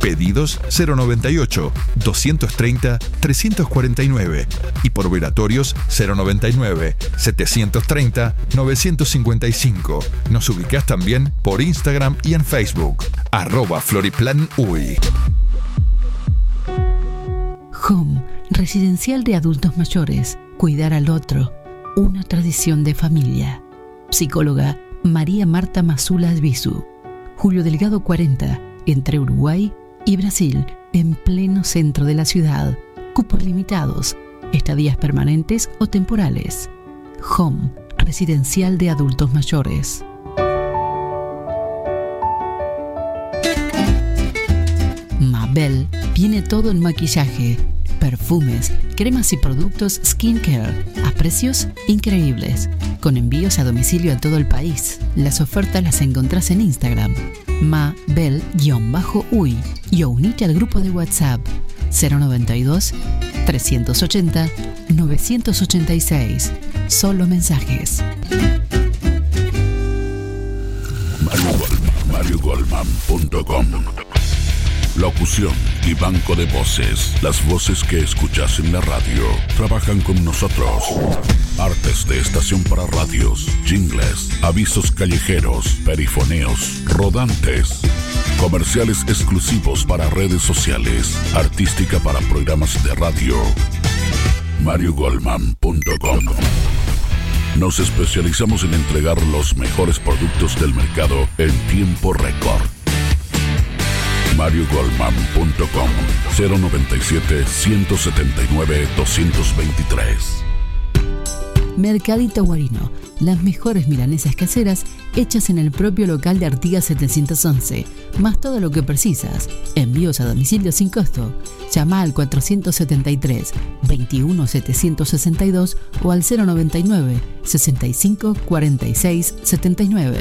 Pedidos 098-230-349 y por operatorios 099-730-955. Nos ubicás también por Instagram y en Facebook, @Floriplan-Uy. Home, residencial de adultos mayores. Cuidar al otro, una tradición de familia. Psicóloga María Marta Mazula Albizu. Julio Delgado 40, entre Uruguay y Brasil, en pleno centro de la ciudad. Cupos limitados, estadías permanentes o temporales. Home, residencial de adultos mayores. Mabel tiene todo en maquillaje, perfumes, cremas y productos skincare a precios increíbles, con envíos a domicilio a todo el país. Las ofertas las encontrás en Instagram, Mabel_Uy, y unite al grupo de WhatsApp 092-380-986. Solo mensajes. MarioGoldman.com. Locución y banco de voces. Las voces que escuchas en la radio trabajan con nosotros. Artes de estación para radios, jingles, avisos callejeros, perifoneos, rodantes, comerciales exclusivos para redes sociales, artística para programas de radio. MarioGoldman.com. Nos especializamos en entregar los mejores productos del mercado en tiempo récord. MarioGoldman.com 097-179-223. Mercadito Guarino, las mejores milanesas caseras hechas en el propio local de Artigas 711, más todo lo que precisas. Envíos a domicilio sin costo. Llama al 473-21-762 o al 099-65-46-79.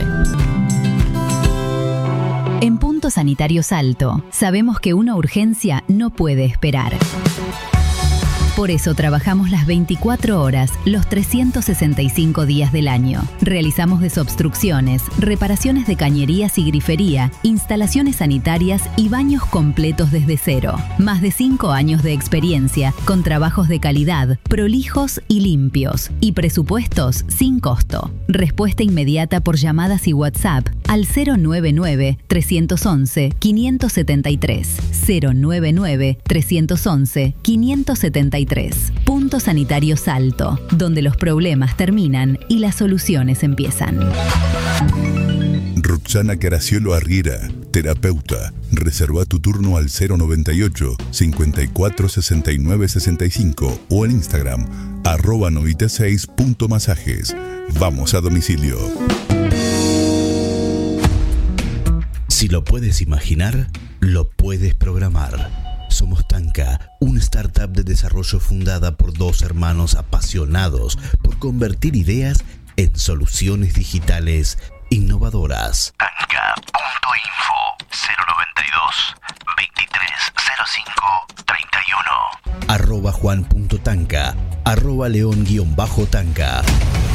En Punto Sanitario Salto, sabemos que una urgencia no puede esperar. Por eso trabajamos las 24 horas, los 365 días del año. Realizamos desobstrucciones, reparaciones de cañerías y grifería, instalaciones sanitarias y baños completos desde cero. Más de 5 años de experiencia, con trabajos de calidad, prolijos y limpios. Y presupuestos sin costo. Respuesta inmediata por llamadas y WhatsApp al 099-311-573. 099-311-573. Punto Sanitario Salto, donde los problemas terminan y las soluciones empiezan. Roxana Caraciolo Arriera, terapeuta. Reserva tu turno al 098-546965 o en Instagram @96.masajes. Vamos a domicilio. Si lo puedes imaginar, lo puedes programar. Somos Tanka, una startup de desarrollo fundada por 2 hermanos apasionados por convertir ideas en soluciones digitales innovadoras. Tanka.info 092-2305-31 @Juan.Tanka, @León_Tanka.